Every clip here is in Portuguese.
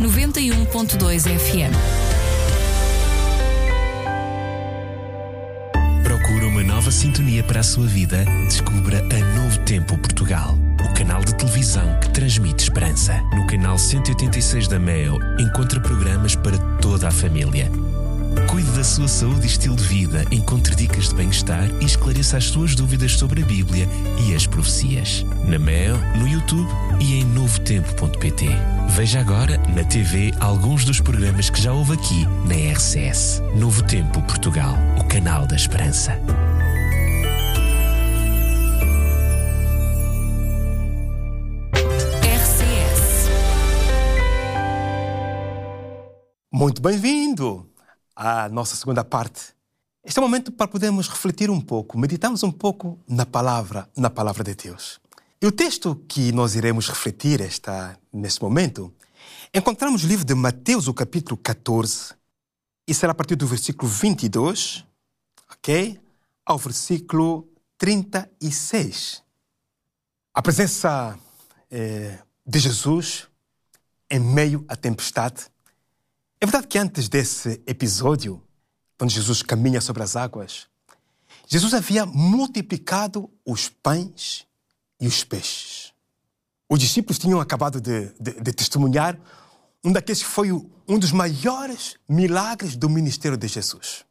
91.2 FM. Procura uma nova sintonia para a sua vida? Descubra a Novo Tempo Portugal, o canal de televisão que transmite esperança. No canal 186 da MEO, encontra programas para toda a família. Cuide da sua saúde e estilo de vida, encontre dicas de bem-estar e esclareça as suas dúvidas sobre a Bíblia e as profecias. Na MEO, no YouTube e em novotempo.pt. Veja agora na TV alguns dos programas que já houve aqui na RCS. Novo Tempo Portugal, o canal da esperança. RCS. Muito bem-vindo à nossa segunda parte. Este é o momento para podermos refletir um pouco, meditarmos um pouco na palavra de Deus. E o texto que nós iremos refletir neste momento, encontramos no livro de Mateus, o capítulo 14, e será a partir do versículo 22, ok? Ao versículo 36. A presença de Jesus em meio à tempestade. É verdade que antes desse episódio, quando Jesus caminha sobre as águas, Jesus havia multiplicado os pães e os peixes. Os discípulos tinham acabado de testemunhar um daqueles que foi um dos maiores milagres do ministério de Jesus.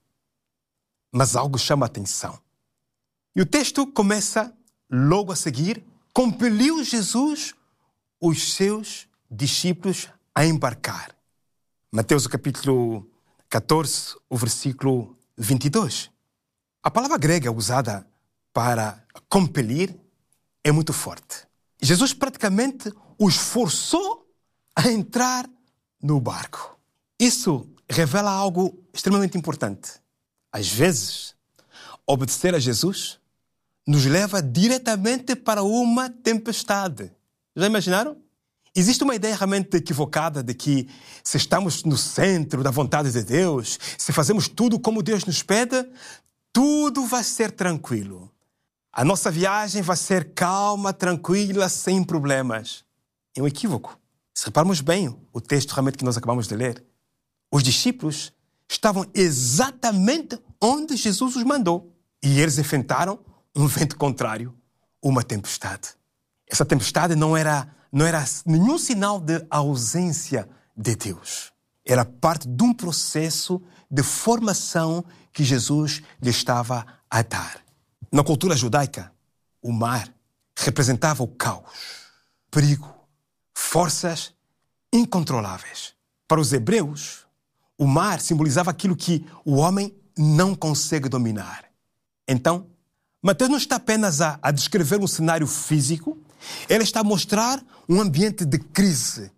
Mas algo chama a atenção. E o texto começa logo a seguir: compeliu Jesus os seus discípulos a embarcar. Mateus, capítulo 14, o versículo 22. A palavra grega usada para compelir é muito forte. Jesus praticamente os forçou a entrar no barco. Isso revela algo extremamente importante. Às vezes, obedecer a Jesus nos leva diretamente para uma tempestade. Já imaginaram? Existe uma ideia realmente equivocada de que se estamos no centro da vontade de Deus, se fazemos tudo como Deus nos pede, tudo vai ser tranquilo. A nossa viagem vai ser calma, tranquila, sem problemas. É um equívoco. Se repararmos bem o texto realmente que nós acabamos de ler, os discípulos estavam exatamente onde Jesus os mandou. E eles enfrentaram um vento contrário, uma tempestade. Essa tempestade não era nenhum sinal de ausência de Deus. Era parte de um processo de formação que Jesus lhe estava a dar. Na cultura judaica, o mar representava o caos, perigo, forças incontroláveis. Para os hebreus, o mar simbolizava aquilo que o homem não consegue dominar. Então, Mateus não está apenas a descrever um cenário físico, ele está a mostrar um ambiente de crise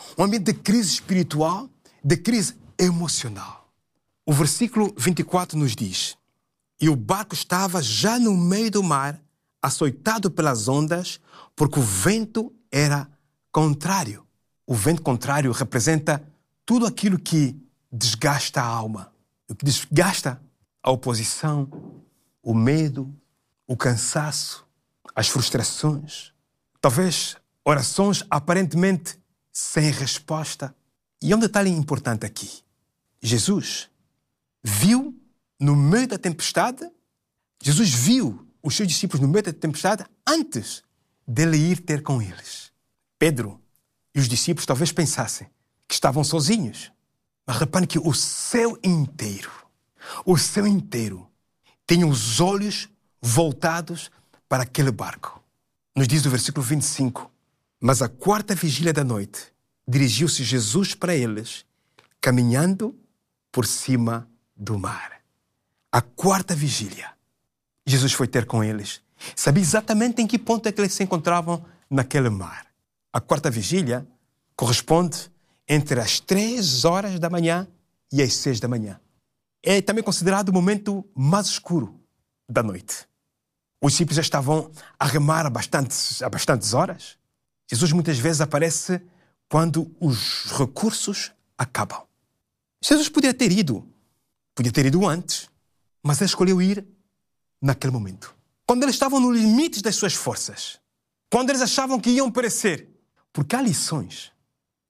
espiritual, de crise emocional. O versículo 24 nos diz: e o barco estava já no meio do mar, açoitado pelas ondas, porque o vento era contrário. O vento contrário representa tudo aquilo que desgasta a alma, o que desgasta a oposição, o medo, o cansaço, as frustrações, talvez orações aparentemente sem resposta. E há um detalhe importante aqui. Jesus viu no meio da tempestade, Jesus viu os seus discípulos no meio da tempestade antes dele ir ter com eles. Pedro e os discípulos talvez pensassem que estavam sozinhos. Mas reparem que o céu inteiro tinha os olhos voltados para aquele barco. Nos diz o versículo 25, mas à quarta vigília da noite, dirigiu-se Jesus para eles, caminhando por cima do mar. A quarta vigília, Jesus foi ter com eles. Sabia exatamente em que ponto é que eles se encontravam naquele mar. A quarta vigília corresponde entre as 3 horas da manhã e as 6 da manhã. É também considerado o momento mais escuro da noite. Os discípulos já estavam a remar há bastantes horas. Jesus muitas vezes aparece quando os recursos acabam. Jesus podia ter ido antes, mas ele escolheu ir naquele momento. Quando eles estavam no limite das suas forças, quando eles achavam que iam perecer. Porque há lições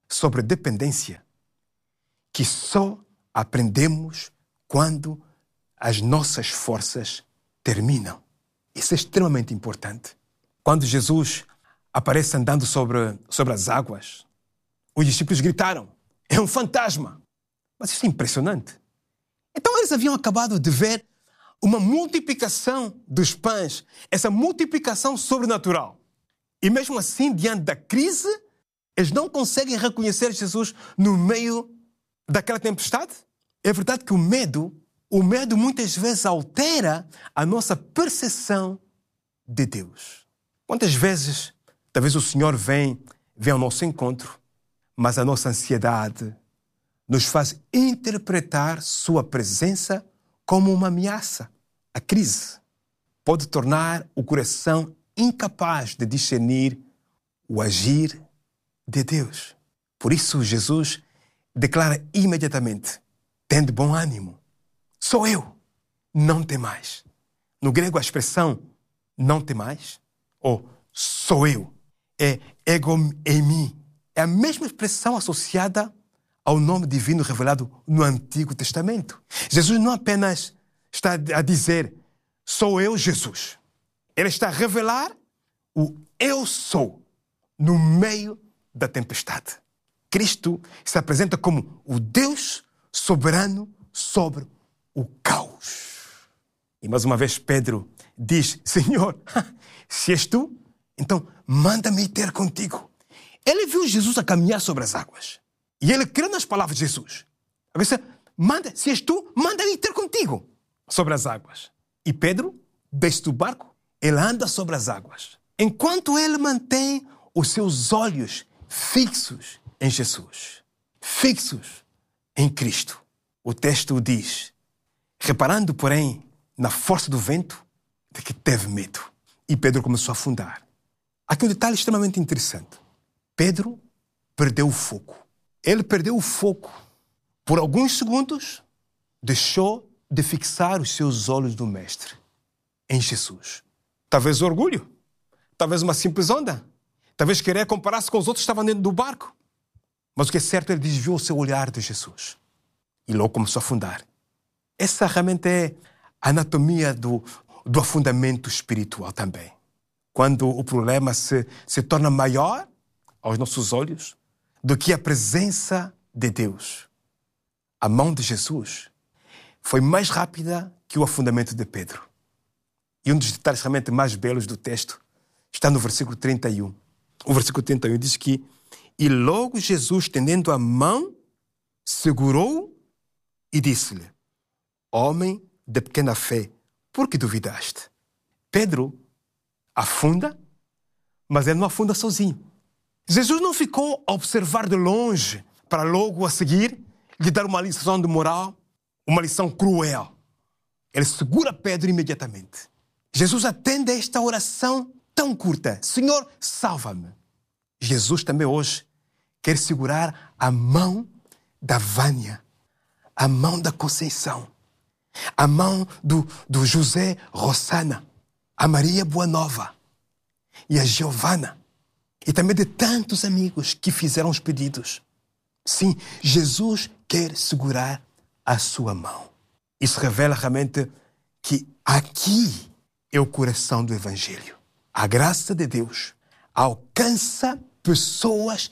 sobre dependência que só aprendemos quando as nossas forças terminam. Isso é extremamente importante. Quando Jesus aparece andando sobre as águas, os discípulos gritaram: é um fantasma! Mas isso é impressionante. Então eles haviam acabado de ver uma multiplicação dos pães, essa multiplicação sobrenatural. E mesmo assim, diante da crise, eles não conseguem reconhecer Jesus no meio daquela tempestade. É verdade que o medo muitas vezes altera a nossa percepção de Deus. Quantas vezes, talvez o Senhor vem ao nosso encontro, mas a nossa ansiedade nos faz interpretar sua presença como uma ameaça. A crise pode tornar o coração incapaz de discernir o agir de Deus. Por isso, Jesus declara imediatamente: tende bom ânimo. Sou eu, não temais. No grego, a expressão não temais, ou sou eu, é ego eimi. É a mesma expressão associada ao nome divino revelado no Antigo Testamento. Jesus não apenas está a dizer: sou eu, Jesus. Ele está a revelar o eu sou no meio da tempestade. Cristo se apresenta como o Deus soberano sobre o caos. E mais uma vez Pedro diz: Senhor, se és tu, então manda-me ir ter contigo. Ele viu Jesus a caminhar sobre as águas. E ele creu nas palavras de Jesus. Se és tu, manda-me ir ter contigo sobre as águas. E Pedro desce do barco, ele anda sobre as águas. Enquanto ele mantém os seus olhos fixos em Jesus, fixos em Cristo. O texto diz: reparando, porém, na força do vento, de que teve medo. E Pedro começou a afundar. Aqui um detalhe extremamente interessante. Pedro perdeu o foco. Ele perdeu o foco. Por alguns segundos, deixou de fixar os seus olhos do Mestre em Jesus. Talvez orgulho, talvez uma simples onda, talvez querer comparar-se com os outros que estavam dentro do barco. Mas o que é certo, ele desviou o seu olhar de Jesus. E logo começou a afundar. Essa realmente é a anatomia do afundamento espiritual também. Quando o problema se torna maior aos nossos olhos do que a presença de Deus. A mão de Jesus foi mais rápida que o afundamento de Pedro. E um dos detalhes realmente mais belos do texto está no versículo 31. O versículo 31 diz que: e logo Jesus, estendendo a mão, segurou-o e disse-lhe: homem de pequena fé, por que duvidaste? Pedro afunda, mas ele não afunda sozinho. Jesus não ficou a observar de longe para logo a seguir lhe dar uma lição de moral, uma lição cruel. Ele segura Pedro imediatamente. Jesus atende a esta oração tão curta: Senhor, salva-me. Jesus também hoje quer segurar a mão da Vânia, a mão da Conceição, a mão do José Rossana, a Maria Boanova e a Giovana, e também de tantos amigos que fizeram os pedidos. Sim, Jesus quer segurar a sua mão. Isso revela realmente que aqui é o coração do Evangelho. A graça de Deus alcança pessoas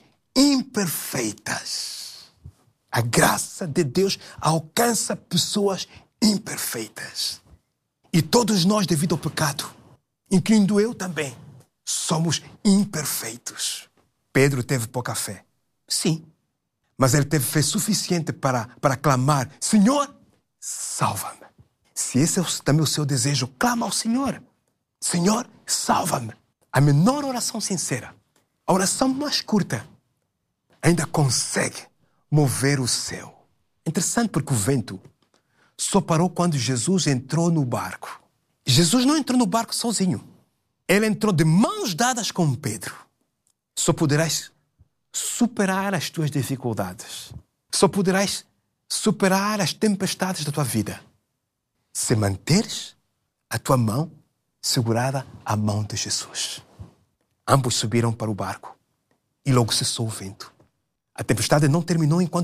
imperfeitas. A graça de Deus alcança pessoas imperfeitas. E todos nós, devido ao pecado, incluindo eu também, somos imperfeitos. Pedro teve pouca fé. Sim. Mas ele teve fé suficiente para clamar: Senhor, salva-me. Se esse é também o seu desejo, clama ao Senhor. Senhor, salva-me. A menor oração sincera, a oração mais curta, ainda consegue mover o céu. Interessante, porque o vento só parou quando Jesus entrou no barco. Jesus não entrou no barco sozinho. Ele entrou de mãos dadas com Pedro. Só poderás superar as tuas dificuldades. Só poderás superar as tempestades da tua vida se manteres a tua mão segurada à mão de Jesus. Ambos subiram para o barco e logo cessou o vento. A tempestade não terminou enquanto